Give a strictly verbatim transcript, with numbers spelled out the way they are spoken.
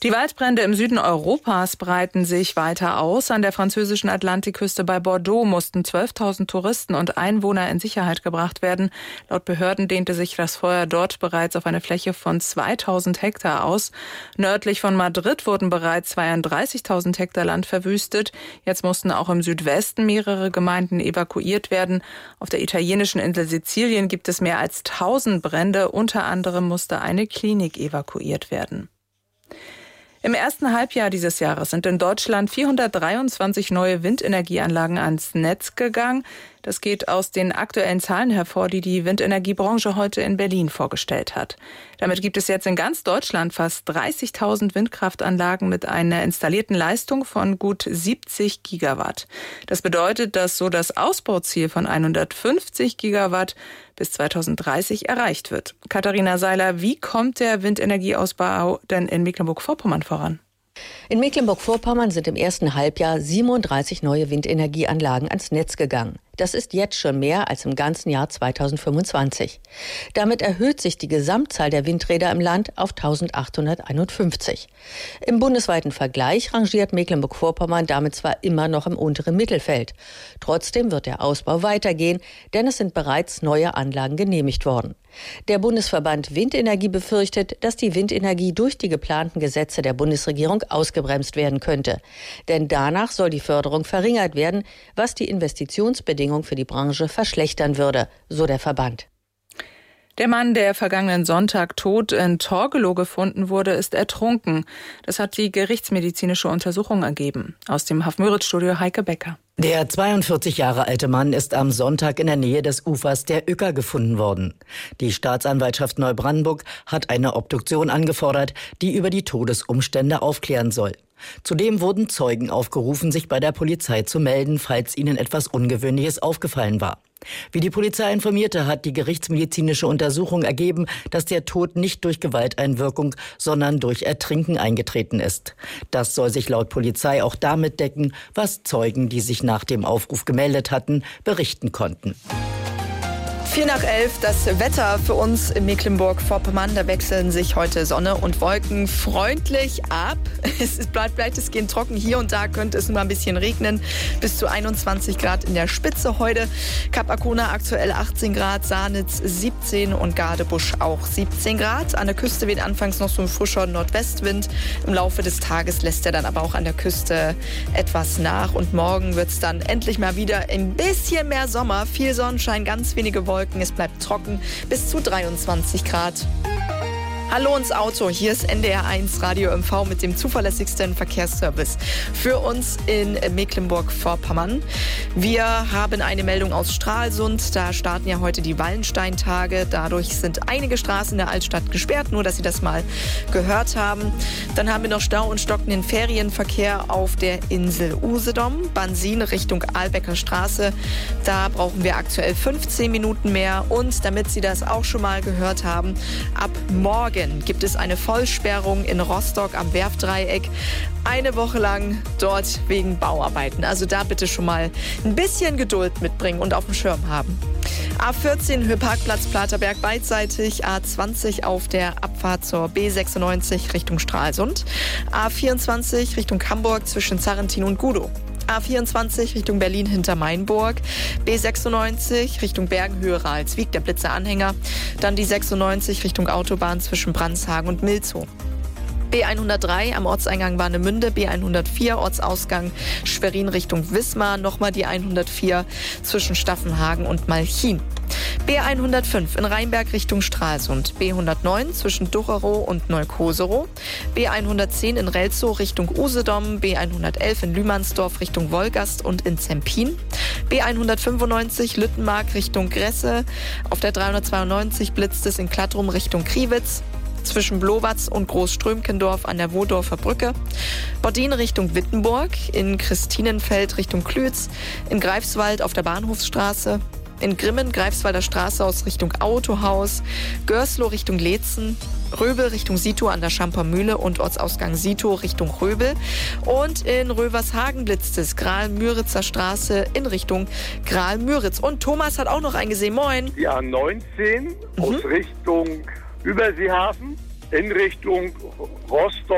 Die Waldbrände im Süden Europas breiten sich weiter aus. An der französischen Atlantikküste bei Bordeaux mussten zwölftausend Touristen und Einwohner in Sicherheit gebracht werden. Laut Behörden dehnte sich das Feuer dort bereits auf eine Fläche von zweitausend Hektar aus. Nördlich von Madrid wurden bereits zweiunddreißigtausend Hektar Land verwüstet. Jetzt mussten auch im Südwesten mehrere Gemeinden evakuiert werden. Auf der italienischen Insel Sizilien gibt es mehr als tausend Brände. Unter anderem musste eine Klinik evakuiert werden. Im ersten Halbjahr dieses Jahres sind in Deutschland vierhundertdreiundzwanzig neue Windenergieanlagen ans Netz gegangen. Das geht aus den aktuellen Zahlen hervor, die die Windenergiebranche heute in Berlin vorgestellt hat. Damit gibt es jetzt in ganz Deutschland fast dreißigtausend Windkraftanlagen mit einer installierten Leistung von gut siebzig Gigawatt. Das bedeutet, dass so das Ausbauziel von hundertfünfzig Gigawatt bis zweitausenddreißig erreicht wird. Katharina Seiler, wie kommt der Windenergieausbau denn in Mecklenburg-Vorpommern voran? In Mecklenburg-Vorpommern sind im ersten Halbjahr siebenunddreißig neue Windenergieanlagen ans Netz gegangen. Das ist jetzt schon mehr als im ganzen Jahr zweitausendfünfundzwanzig. Damit erhöht sich die Gesamtzahl der Windräder im Land auf eintausendachthunderteinundfünfzig. Im bundesweiten Vergleich rangiert Mecklenburg-Vorpommern damit zwar immer noch im unteren Mittelfeld. Trotzdem wird der Ausbau weitergehen, denn es sind bereits neue Anlagen genehmigt worden. Der Bundesverband Windenergie befürchtet, dass die Windenergie durch die geplanten Gesetze der Bundesregierung ausgebremst werden könnte. Denn danach soll die Förderung verringert werden, was die Investitionsbedingungen für die Branche verschlechtern würde, so der Verband. Der Mann, der vergangenen Sonntag tot in Torgelow gefunden wurde, ist ertrunken. Das hat die gerichtsmedizinische Untersuchung ergeben. Aus dem Haf-Müritz-Studio Heike Becker. Der zweiundvierzig Jahre alte Mann ist am Sonntag in der Nähe des Ufers der Uecker gefunden worden. Die Staatsanwaltschaft Neubrandenburg hat eine Obduktion angefordert, die über die Todesumstände aufklären soll. Zudem wurden Zeugen aufgerufen, sich bei der Polizei zu melden, falls ihnen etwas Ungewöhnliches aufgefallen war. Wie die Polizei informierte, hat die gerichtsmedizinische Untersuchung ergeben, dass der Tod nicht durch Gewalteinwirkung, sondern durch Ertrinken eingetreten ist. Das soll sich laut Polizei auch damit decken, was Zeugen, die sich nach dem Aufruf gemeldet hatten, berichten konnten. Vier nach elf, das Wetter für uns in Mecklenburg-Vorpommern. Da wechseln sich heute Sonne und Wolken freundlich ab. Es bleibt weitestgehend trocken. Hier und da könnte es nur mal ein bisschen regnen. Bis zu einundzwanzig Grad in der Spitze heute. Kap Arkona aktuell achtzehn Grad, Sahnitz siebzehn und Gadebusch auch siebzehn Grad. An der Küste weht anfangs noch so ein frischer Nordwestwind. Im Laufe des Tages lässt er dann aber auch an der Küste etwas nach. Und morgen wird es dann endlich mal wieder ein bisschen mehr Sommer. Viel Sonnenschein, ganz wenige Wolken. Es bleibt trocken, bis zu dreiundzwanzig Grad. Hallo ins Auto, hier ist N D R eins Radio M V mit dem zuverlässigsten Verkehrsservice für uns in Mecklenburg-Vorpommern. Wir haben eine Meldung aus Stralsund, da starten ja heute die Wallensteintage. Dadurch sind einige Straßen in der Altstadt gesperrt, nur dass Sie das mal gehört haben. Dann haben wir noch Stau und stockenden Ferienverkehr auf der Insel Usedom, Bansin Richtung Ahlbecker Straße. Da brauchen wir aktuell fünfzehn Minuten mehr und damit Sie das auch schon mal gehört haben, ab morgen gibt es eine Vollsperrung in Rostock am Werftdreieck. Eine Woche lang dort wegen Bauarbeiten. Also da bitte schon mal ein bisschen Geduld mitbringen und auf dem Schirm haben. A vierzehn Höheparkplatz Platerberg beidseitig, A zwanzig auf der Abfahrt zur B sechsundneunzig Richtung Stralsund, A vierundzwanzig Richtung Hamburg zwischen Zarrentin und Gudow. A vierundzwanzig Richtung Berlin hinter Mainburg, B sechsundneunzig Richtung Bergenhöhe Ralswiek, der Blitzeranhänger, dann die sechsundneunzig Richtung Autobahn zwischen Brandshagen und Milzow. B hundertdrei am Ortseingang Warnemünde, B hundertvier Ortsausgang Schwerin Richtung Wismar, nochmal die hundertvier zwischen Staffenhagen und Malchin. B hundertfünf in Rheinberg Richtung Stralsund, B hundertneun zwischen Ducherow und Neukoserow, B hundertzehn in Relzow Richtung Usedom, B hundertelf in Lühmannsdorf Richtung Wolgast und in Zempin, B hundertfünfundneunzig Lüttenmark Richtung Gresse, auf der dreihundertzweiundneunzig blitzt es in Klattrum Richtung Kriwitz, zwischen Blowatz und Großströmkendorf an der Wodorfer Brücke, Bordin Richtung Wittenburg, in Christinenfeld Richtung Klütz, in Greifswald auf der Bahnhofsstraße, in Grimmen Greifswalder Straße aus Richtung Autohaus, Görslow Richtung Leetzen, Röbel Richtung Sito an der Schamper Mühle und Ortsausgang Sito Richtung Röbel und in Rövershagen blitzt es, Graal-Müritzer Straße in Richtung Graal-Müritz. Und Thomas hat auch noch eingesehen, moin. Die A neunzehn mhm. aus Richtung Überseehafen in Richtung Rostock.